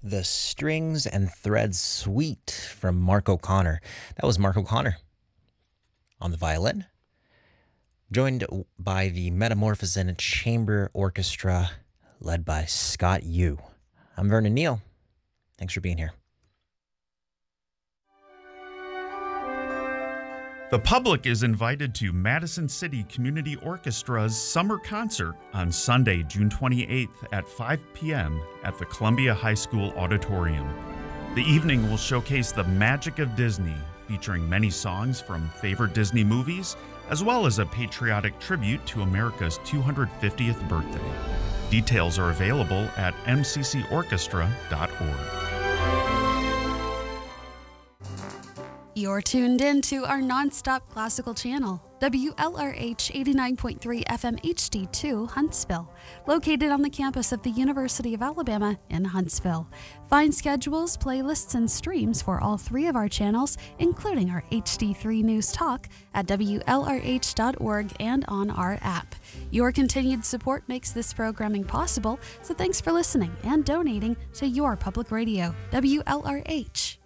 The Strings and Threads Suite from Mark O'Connor. That was Mark O'Connor on the violin, joined by the Metamorphosen Chamber Orchestra, led by Scott Yu. I'm Vernon Neal. Thanks for being here. The public is invited to Madison City Community Orchestra's summer concert on Sunday, June 28th at 5 p.m. at the Columbia High School Auditorium. The evening will showcase the magic of Disney, featuring many songs from favorite Disney movies, as well as a patriotic tribute to America's 250th birthday. Details are available at mccorchestra.org. You're tuned in to our nonstop classical channel, WLRH 89.3 FM HD2 Huntsville, located on the campus of the University of Alabama in Huntsville. Find schedules, playlists, and streams for all three of our channels, including our HD3 News Talk, at WLRH.org and on our app. Your continued support makes this programming possible, so thanks for listening and donating to your public radio, WLRH.